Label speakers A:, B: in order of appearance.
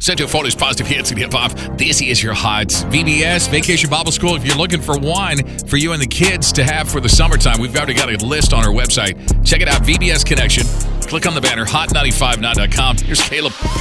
A: Central Florida's positive hits and hip hop. This is your hot VBS Vacation Bible School. If you're looking for wine for you and the kids to have for the summertime, we've already got a list on our website. Check it out, VBS Connection. Click on the banner, hot959.com. Here's Caleb.